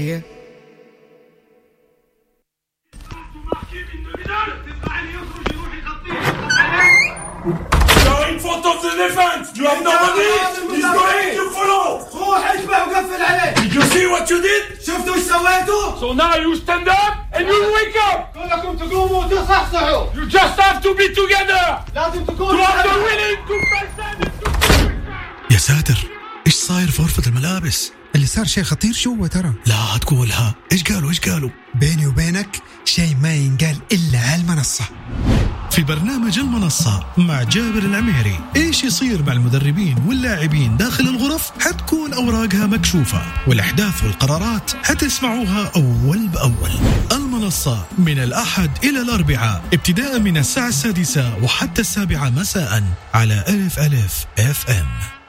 in front of the defense. You have nobody. He's going to follow. روح اشبع وقفل عليه. Did you see what you did? شفتوا ايش سويتوا؟ So now you stand up and you wake up. كلكم تقوموا وتصحصحوا. You just have to be together. لازم To تكونوا have the willing to يا ساتر، ايش صاير في غرفة الملابس؟ اللي صار شيء خطير جوا ترى. لا تقولها. ايش قالوا؟ بيني وبينك شيء ما ينقال إلا على المنصة. في برنامج المنصة مع جابر العميري، ايش يصير مع المدربين واللاعبين داخل الغرف حتكون اوراقها مكشوفة، والاحداث والقرارات حتسمعوها اول باول. المنصة من الاحد الى الاربعاء ابتداء من الساعة 6 وحتى 7 مساء على ألف FM.